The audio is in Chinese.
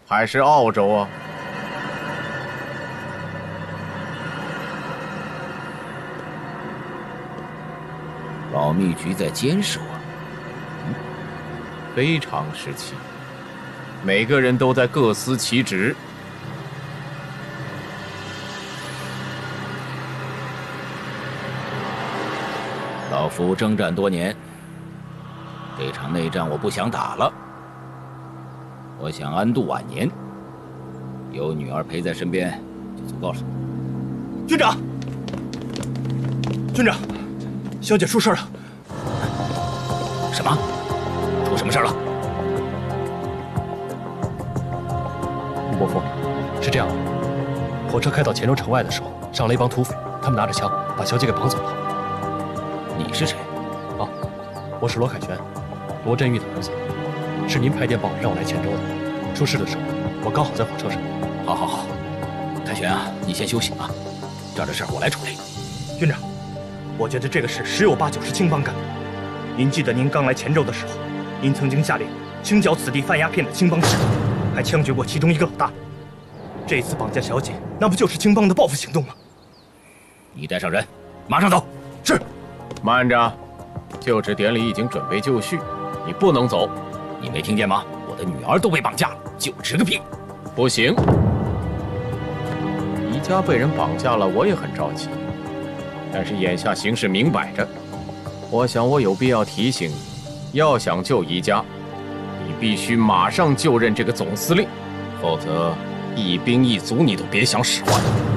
还是澳洲啊？ 保密局在监视我。 非常时期，每个人都在各司其职。 老夫征战多年，这场内战我不想打了，我想安度晚年，有女儿陪在身边就足够了。 军长，军长，小姐出事了。 什么？出什么事了？ 陆伯父，是这样的，火车开到黔州城外的时候，上了一帮土匪，他们拿着枪把小姐给绑走了。 你是谁？ 啊，我是罗凯旋，罗振玉的儿子，是您派电报让我来黔州的。出事的时候，我刚好在火车上。 好，好，好，凯旋啊，你先休息啊，这儿的事我来处理。 军长，我觉得这个事十有八九是青帮干的。您记得您刚来黔州的时候，您曾经下令清剿此地贩鸦片的青帮势力，还枪决过其中一个老大。这一次绑架小姐，那不就是青帮的报复行动吗？ 你带上人，马上走。 是。 慢着，就职典礼已经准备就绪，你不能走。 你没听见吗？我的女儿都被绑架了，就职个屁！ 不行，宜家被人绑架了，我也很着急。但是眼下形势明摆着，我想我有必要提醒你，要想救宜家，你必须马上就任这个总司令，否则一兵一卒你都别想使唤。